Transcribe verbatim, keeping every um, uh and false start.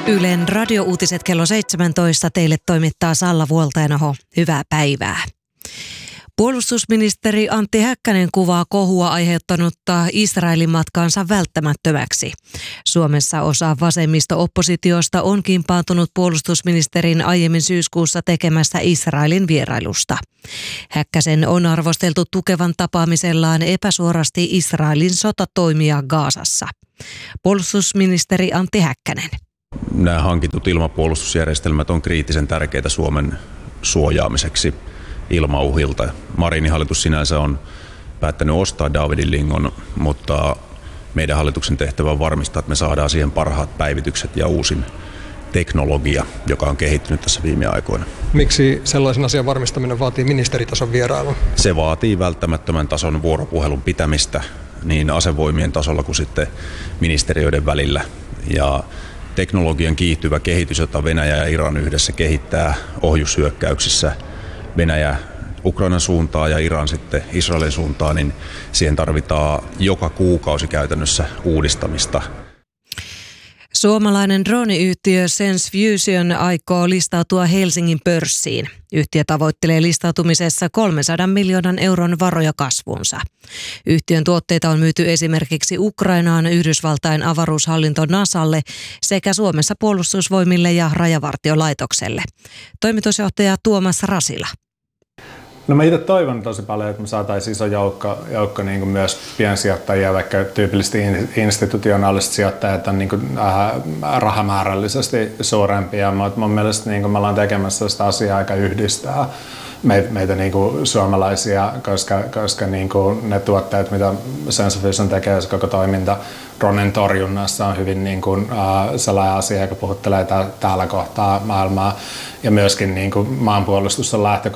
Ylen radiouutiset kello seitsemäntoista teille toimittaa Salla Vuoltainaho. Hyvää päivää. Puolustusministeri Antti Häkkänen kuvaa kohua aiheuttanutta Israelin matkaansa välttämättömäksi. Suomessa osa vasemmisto-oppositiosta on kimpaantunut puolustusministerin aiemmin syyskuussa tekemästä Israelin vierailusta. Häkkäsen on arvosteltu tukevan tapaamisellaan epäsuorasti Israelin sotatoimia Gazassa. Puolustusministeri Antti Häkkänen. Nämä hankitut ilmapuolustusjärjestelmät on kriittisen tärkeitä Suomen suojaamiseksi ilmauhilta. Marinin hallitus sinänsä on päättänyt ostaa Davidin lingon, mutta meidän hallituksen tehtävä on varmistaa, että me saadaan siihen parhaat päivitykset ja uusin teknologia, joka on kehittynyt tässä viime aikoina. Miksi sellaisen asian varmistaminen vaatii ministeritason vierailun? Se vaatii välttämättömän tason vuoropuhelun pitämistä niin asevoimien tasolla kuin sitten ministeriöiden välillä. Ja teknologian kiihtyvä kehitys, jota Venäjä ja Iran yhdessä kehittää ohjushyökkäyksissä Venäjä Ukrainan suuntaan ja Iran sitten Israelin suuntaan, niin siihen tarvitaan joka kuukausi käytännössä uudistamista. Suomalainen drooniyhtiö SenseFusion aikoo listautua Helsingin pörssiin. Yhtiö tavoittelee listautumisessa kolmensadan miljoonan euron varoja kasvuunsa. Yhtiön tuotteita on myyty esimerkiksi Ukrainaan, Yhdysvaltain avaruushallinto NASAlle sekä Suomessa puolustusvoimille ja rajavartiolaitokselle. Toimitusjohtaja Tuomas Rasila. No mä itse toivon tosi paljon, että me saataisiin iso joukko, joukko niin kuin myös piensijoittajia, vaikka tyypillisesti institutionaaliset sijoittajat on niin kuin, äh, rahamäärällisesti suurempia, mutta mun mielestä niin kuin me ollaan tekemässä sitä asiaa aika yhdistää meitä, meitä niin kuin suomalaisia, koska, koska niin kuin ne tuotteet, mitä SenseFusion tekee, se koko toiminta dronen torjunnassa on hyvin niin kuin, äh, sellainen asia, joka puhuttelee täällä kohtaa maailmaa, ja myöskin niin kuin maanpuolustus on lähtökohta